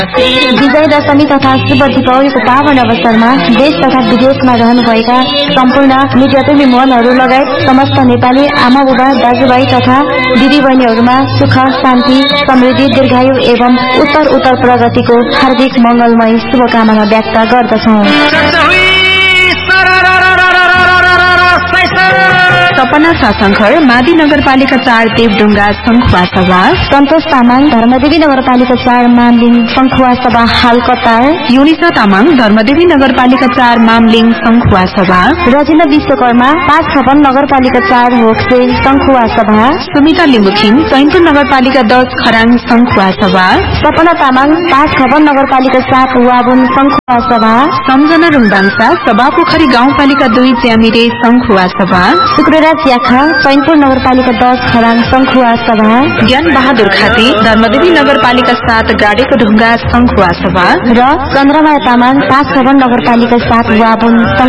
विजय दशमी तथा शुभ दीपावलीको पावन अवसरमा देश तथा विदेशमा रहनुभएका सम्पूर्ण मिडियाप्रेमी मनहरू लगायत समस्त नेपाली आमा बुबा दाजुभाइ तथा दिदीबहिनीहरूमा सुख शान्ति समृद्धि दीर्घायु एवं उत्तर प्रगतिको हार्दिक मंगलमय शुभकामना व्यक्त गर्दछौं। सपना सासङखर मादी नगरपालिका 4 देवडुङ्गा संखुवा सभा, सन्तोष तामाङ धर्मदेवी नगरपालिका 4 मामलिङ संखुवा सभा हाल कतार, युनिसा तामाङ धर्मदेवी नगरपालिका 4 मामलिङ संखुवा सभा, रजिना विश्वकर्मा 556 नगरपालिका 4 होक्से संखुवा सभा, सुमिता लिम्बुथिङ चैनपुर नगरपालिका 10 खराङ संखुवा सभा, सपना तामाङ 556 नगरपालिका 7 वाबुन संखुवा सभा, सम्झना रुङदाङसा सभापोखरी गाउँपालिका 2 ज्यामिरे संखुवा सभा, शुक्रराज याखा चैनपुर नगरपालिका 10 खराङ संखुवा सभा, ज्ञान बहादुर खाती धर्मदेवी नगरपालिका 7 गाडेको ढुङ्गा संखुवा सभा र चन्द्रमाया तामाङ 556 नगरपालिका 7 वाबुन